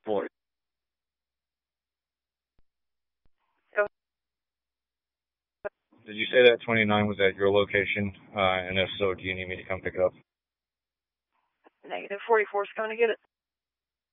Boy. Did you say that 29 was at your location? And if so, do you need me to come pick it up? Negative 44's coming to get it.